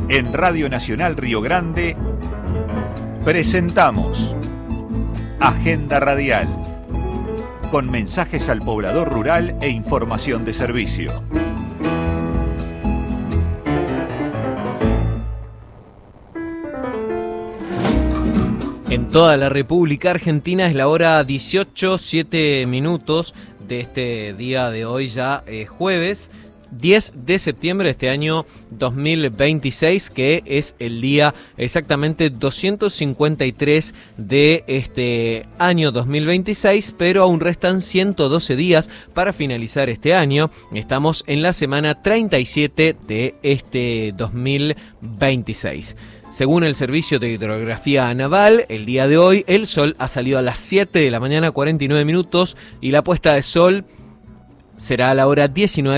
En Radio Nacional Río Grande presentamos Agenda Radial, con mensajes al poblador rural e información de servicio. En toda la República Argentina es la hora 18:07 de este día de hoy, ya jueves 10 de septiembre de este año 2026, que es el día exactamente 253 de este año 2026, pero aún restan 112 días para finalizar este año. Estamos en la semana 37 de este 2026. Según el Servicio de Hidrografía Naval, el día de hoy el sol ha salido a las 7 de la mañana 49 minutos y la puesta de sol será a la hora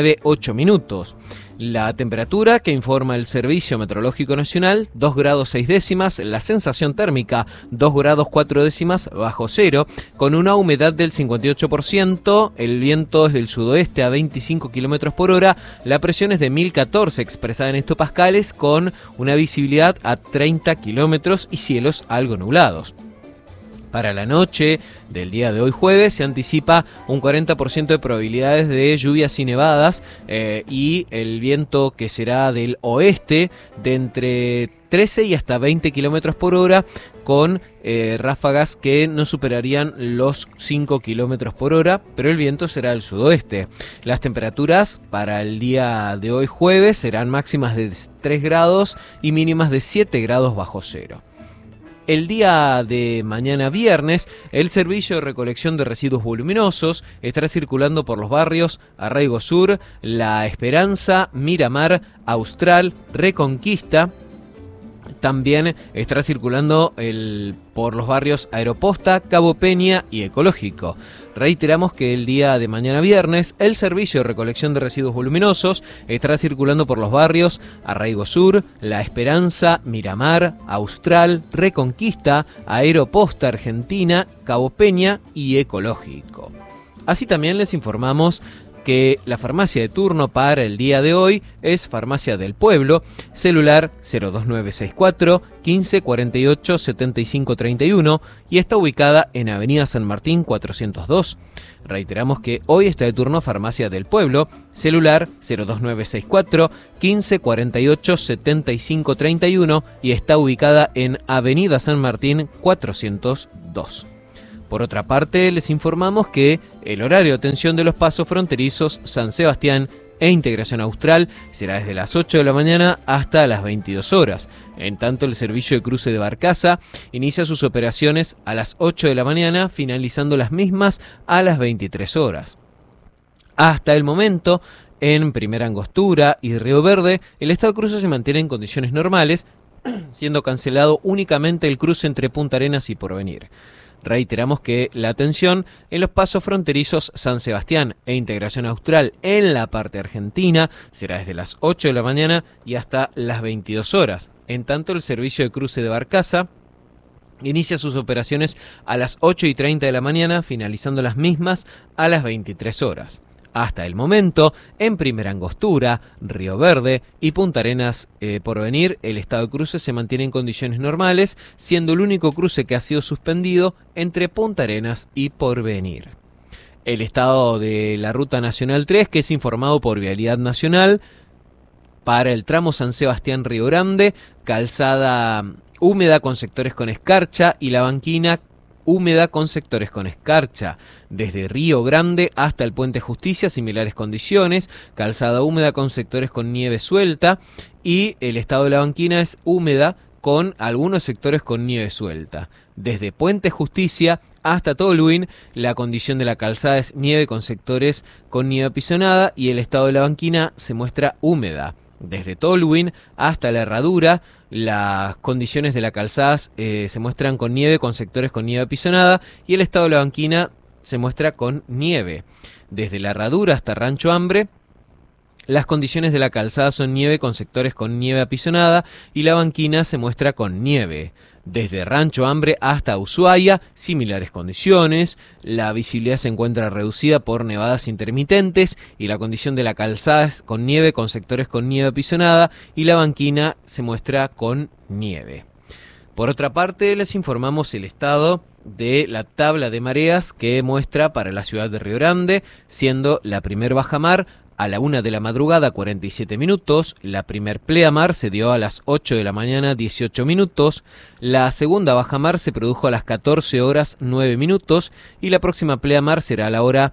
19:08. La temperatura que informa el Servicio Meteorológico Nacional, 2 grados 6 décimas, la sensación térmica 2 grados 4 décimas bajo cero, con una humedad del 58%, el viento es del sudoeste a 25 kilómetros por hora, la presión es de 1014 expresada en hectopascales, con una visibilidad a 30 kilómetros y cielos algo nublados. Para la noche del día de hoy jueves se anticipa un 40% de probabilidades de lluvias y nevadas y el viento que será del oeste de entre 13 y hasta 20 kilómetros por hora, con ráfagas que no superarían los 5 kilómetros por hora, pero el viento será del sudoeste. Las temperaturas para el día de hoy jueves serán máximas de 3 grados y mínimas de 7 grados bajo cero. El día de mañana viernes, el servicio de recolección de residuos voluminosos estará circulando por los barrios Arraigo Sur, La Esperanza, Miramar, Austral, Reconquista. También estará circulando por los barrios Aeroposta, Cabo Peña y Ecológico. Reiteramos que el día de mañana viernes el servicio de recolección de residuos voluminosos estará circulando por los barrios Arraigo Sur, La Esperanza, Miramar, Austral, Reconquista, Aeroposta Argentina, Cabo Peña y Ecológico. Así también les informamos que la farmacia de turno para el día de hoy es Farmacia del Pueblo, celular 02964 15 48 75 31 y está ubicada en Avenida San Martín 402. Reiteramos que hoy está de turno Farmacia del Pueblo, celular 02964 15 48 75 31 y está ubicada en Avenida San Martín 402. Por otra parte, les informamos que el horario de atención de los pasos fronterizos San Sebastián e Integración Austral será desde las 8 de la mañana hasta las 22 horas. En tanto, el servicio de cruce de Barcaza inicia sus operaciones a las 8 de la mañana, finalizando las mismas a las 23 horas. Hasta el momento, en Primera Angostura y Río Verde, el estado de cruce se mantiene en condiciones normales, siendo cancelado únicamente el cruce entre Punta Arenas y Porvenir. Reiteramos que la atención en los pasos fronterizos San Sebastián e Integración Austral en la parte argentina será desde las 8 de la mañana y hasta las 22 horas. En tanto, el servicio de cruce de Barcaza inicia sus operaciones a las 8:30 de la mañana, finalizando las mismas a las 23 horas. Hasta el momento, en Primera Angostura, Río Verde y Punta Arenas Porvenir, el estado de cruce se mantiene en condiciones normales, siendo el único cruce que ha sido suspendido entre Punta Arenas y Porvenir. El estado de la Ruta Nacional 3, que es informado por Vialidad Nacional, para el tramo San Sebastián-Río Grande, calzada húmeda con sectores con escarcha y la banquina húmeda con sectores con escarcha. Desde Río Grande hasta el Puente Justicia, similares condiciones, calzada húmeda con sectores con nieve suelta y el estado de la banquina es húmeda con algunos sectores con nieve suelta. Desde Puente Justicia hasta Tolhuin, la condición de la calzada es nieve con sectores con nieve apisonada y el estado de la banquina se muestra húmeda. Desde Tolhuin hasta la Herradura, las condiciones de la calzada se muestran con nieve con sectores con nieve apisonada y el estado de la banquina se muestra con nieve. Desde la Herradura hasta Rancho Hambre, las condiciones de la calzada son nieve con sectores con nieve apisonada y la banquina se muestra con nieve. desde Rancho Hambre hasta Ushuaia, similares condiciones. La visibilidad se encuentra reducida por nevadas intermitentes y la condición de la calzada es con nieve, con sectores con nieve apisonada, y la banquina se muestra con nieve. Por otra parte, les informamos el estado de la tabla de mareas que muestra para la ciudad de Río Grande, siendo la primer bajamar a la 1 de la madrugada 47 minutos, la primer pleamar se dio a las 8 de la mañana 18 minutos, la segunda bajamar se produjo a las 14 horas 9 minutos y la próxima pleamar será a la hora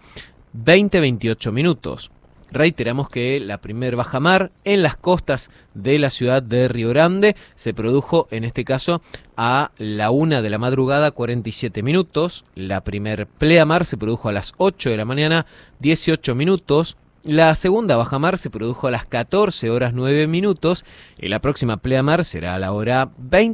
20:28 minutos. Reiteramos que la primer bajamar en las costas de la ciudad de Río Grande se produjo en este caso a la 1 de la madrugada 47 minutos, la primer pleamar se produjo a las 8 de la mañana 18 minutos, la segunda bajamar se produjo a las 14 horas 9 minutos y la próxima pleamar será a la hora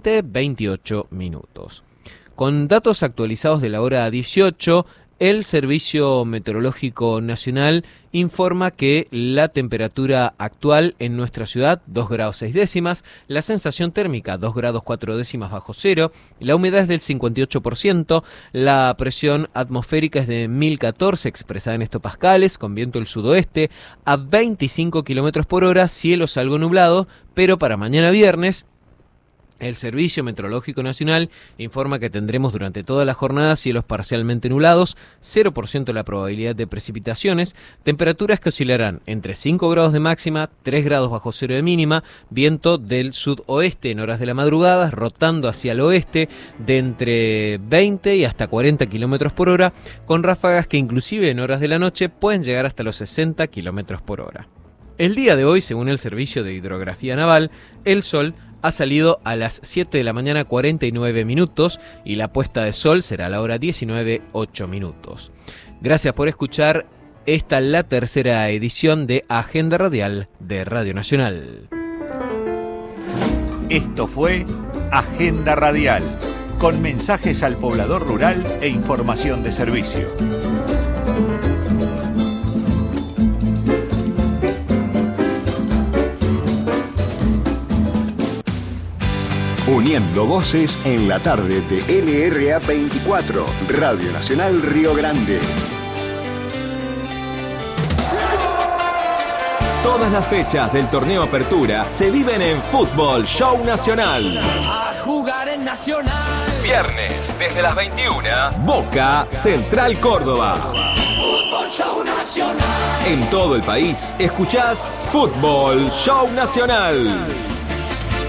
20:28 minutos. Con datos actualizados de la hora 18, el Servicio Meteorológico Nacional informa que la temperatura actual en nuestra ciudad 2 grados 6 décimas, la sensación térmica 2 grados 4 décimas bajo cero, la humedad es del 58%, la presión atmosférica es de 1014 expresada en hectopascales, con viento del sudoeste a 25 km por hora, cielos algo nublados, pero para mañana viernes el Servicio Meteorológico Nacional informa que tendremos durante toda la jornada cielos parcialmente nublados, 0% la probabilidad de precipitaciones, temperaturas que oscilarán entre 5 grados de máxima, 3 grados bajo cero de mínima, viento del sudoeste en horas de la madrugada, rotando hacia el oeste de entre 20 y hasta 40 km por hora, con ráfagas que inclusive en horas de la noche pueden llegar hasta los 60 km por hora. El día de hoy, según el Servicio de Hidrografía Naval, el sol ha salido a las 7 de la mañana 49 minutos y la puesta de sol será a la hora 19:08 minutos. Gracias por escuchar la tercera edición de Agenda Radial de Radio Nacional. Esto fue Agenda Radial, con mensajes al poblador rural e información de servicio. Uniendo voces en la tarde de LRA 24, Radio Nacional Río Grande. Todas las fechas del torneo Apertura se viven en Fútbol Show Nacional. A jugar en Nacional. Viernes, desde las 21, Boca Central Córdoba. Fútbol Show Nacional. En todo el país, escuchás Fútbol Show Nacional.